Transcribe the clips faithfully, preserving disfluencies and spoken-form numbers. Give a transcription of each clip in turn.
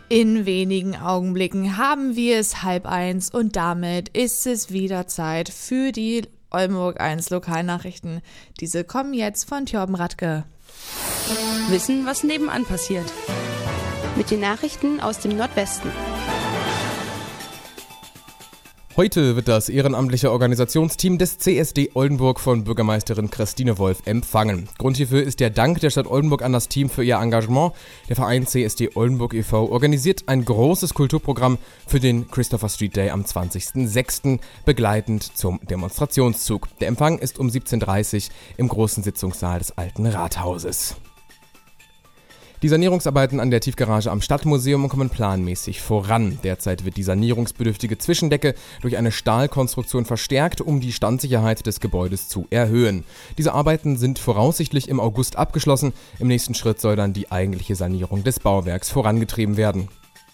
In wenigen Augenblicken haben wir es halb eins und damit ist es wieder Zeit für die Oldenburg eins Lokalnachrichten. Diese kommen jetzt von Thorben Radke. Wissen, was nebenan passiert. Mit den Nachrichten aus dem Nordwesten. Heute wird das ehrenamtliche Organisationsteam des C S D Oldenburg von Bürgermeisterin Christine Wolf empfangen. Grund hierfür ist der Dank der Stadt Oldenburg an das Team für ihr Engagement. Der Verein C S D Oldenburg e V organisiert ein großes Kulturprogramm für den Christopher Street Day am zwanzigsten sechsten begleitend zum Demonstrationszug. Der Empfang ist um siebzehn Uhr dreißig im großen Sitzungssaal des Alten Rathauses. Die Sanierungsarbeiten an der Tiefgarage am Stadtmuseum kommen planmäßig voran. Derzeit wird die sanierungsbedürftige Zwischendecke durch eine Stahlkonstruktion verstärkt, um die Standsicherheit des Gebäudes zu erhöhen. Diese Arbeiten sind voraussichtlich im August abgeschlossen. Im nächsten Schritt soll dann die eigentliche Sanierung des Bauwerks vorangetrieben werden.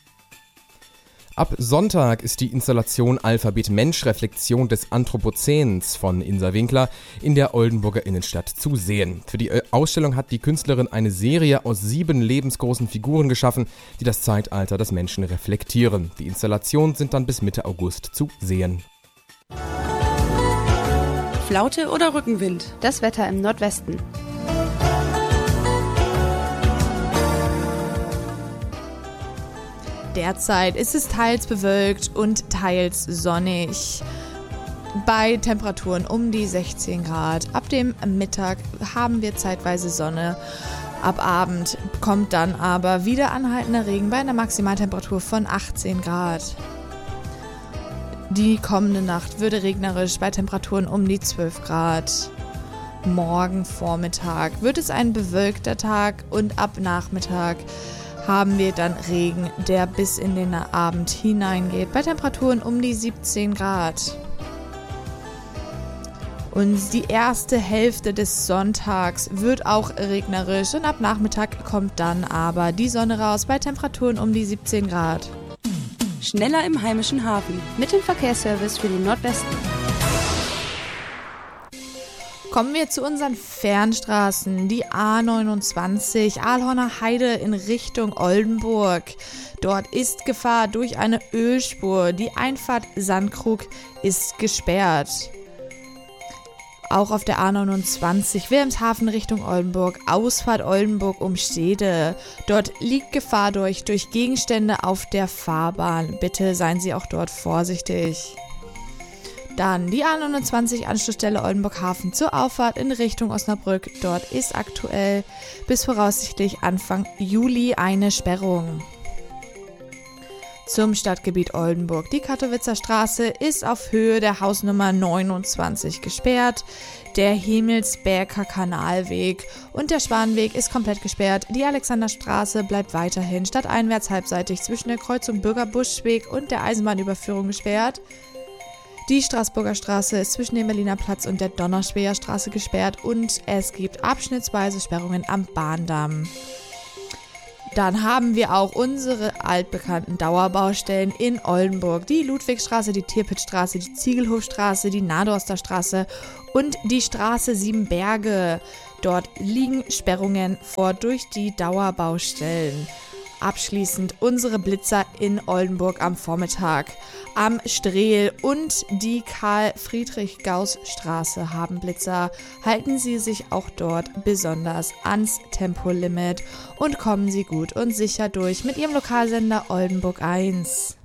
Ab Sonntag ist die Installation Alphabet Mensch Reflexion des Anthropozäns von Insa Winkler in der Oldenburger Innenstadt zu sehen. Für die Ausstellung hat die Künstlerin eine Serie aus sieben lebensgroßen Figuren geschaffen, die das Zeitalter des Menschen reflektieren. Die Installationen sind dann bis Mitte August zu sehen. Flaute oder Rückenwind? Das Wetter im Nordwesten. Derzeit ist es teils bewölkt und teils sonnig. Bei Temperaturen um die sechzehn Grad. Ab dem Mittag haben wir zeitweise Sonne. Ab Abend kommt dann aber wieder anhaltender Regen bei einer Maximaltemperatur von achtzehn Grad. Die kommende Nacht würde regnerisch bei Temperaturen um die zwölf Grad. Morgen Vormittag wird es ein bewölkter Tag und ab Nachmittag haben wir dann Regen, der bis in den Abend hineingeht, bei Temperaturen um die siebzehn Grad. Und die erste Hälfte des Sonntags wird auch regnerisch und ab Nachmittag kommt dann aber die Sonne raus, bei Temperaturen um die siebzehn Grad. Schneller im heimischen Hafen. Mit dem Verkehrsservice für den Nordwesten. Kommen wir zu unseren Fernstraßen. Die A neunundzwanzig, Aalhorner Heide in Richtung Oldenburg. Dort ist Gefahr durch eine Ölspur. Die Einfahrt Sandkrug ist gesperrt. Auch auf der A neunundzwanzig, Wilhelmshaven Richtung Oldenburg, Ausfahrt Oldenburg um Stede. Dort liegt Gefahr durch, durch Gegenstände auf der Fahrbahn. Bitte seien Sie auch dort vorsichtig. Dann die A neunundzwanzig Anschlussstelle Oldenburg-Hafen zur Auffahrt in Richtung Osnabrück. Dort ist aktuell bis voraussichtlich Anfang Juli eine Sperrung. Zum Stadtgebiet Oldenburg. Die Katowitzer Straße ist auf Höhe der Hausnummer neunundzwanzig gesperrt. Der Himmelsberger Kanalweg und der Schwanenweg ist komplett gesperrt. Die Alexanderstraße bleibt weiterhin stadteinwärts halbseitig zwischen der Kreuzung Bürgerbuschweg und der Eisenbahnüberführung gesperrt. Die Straßburger Straße ist zwischen dem Berliner Platz und der Donnerschwer Straße gesperrt und es gibt abschnittsweise Sperrungen am Bahndamm. Dann haben wir auch unsere altbekannten Dauerbaustellen in Oldenburg. Die Ludwigstraße, die Tirpitzstraße, die Ziegelhofstraße, die Nadorster Straße und die Straße Siebenberge. Dort liegen Sperrungen vor durch die Dauerbaustellen. Abschließend unsere Blitzer in Oldenburg am Vormittag. Am Strehl und die Karl-Friedrich-Gauß-Straße haben Blitzer. Halten Sie sich auch dort besonders ans Tempolimit und kommen Sie gut und sicher durch mit Ihrem Lokalsender Oldenburg eins.